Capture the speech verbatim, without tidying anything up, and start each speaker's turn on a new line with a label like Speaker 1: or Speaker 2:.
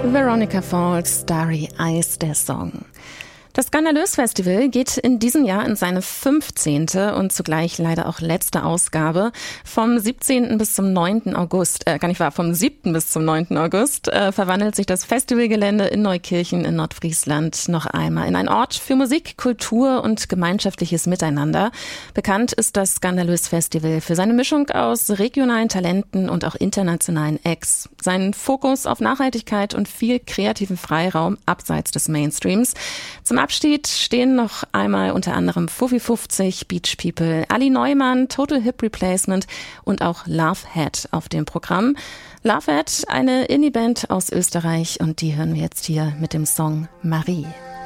Speaker 1: Veronica Falls, Starry Eyes, der Song. Das Skandalös Festival geht in diesem Jahr in seine fünfzehnte und zugleich leider auch letzte Ausgabe. Vom siebzehnten bis zum neunten August, äh, gar nicht wahr, vom siebten bis zum neunten August äh, verwandelt sich das Festivalgelände in Neukirchen in Nordfriesland noch einmal in einen Ort für Musik, Kultur und gemeinschaftliches Miteinander. Bekannt ist das Skandalös Festival für seine Mischung aus regionalen Talenten und auch internationalen Acts. Seinen Fokus auf Nachhaltigkeit und viel kreativen Freiraum abseits des Mainstreams. Zum Abschied stehen noch einmal unter anderem Fuffi fünfzig, Beach People, Ali Neumann, Total Hip Replacement und auch Lovehead auf dem Programm. Lovehead, eine Indie-Band aus Österreich, und die hören wir jetzt hier mit dem Song Marie.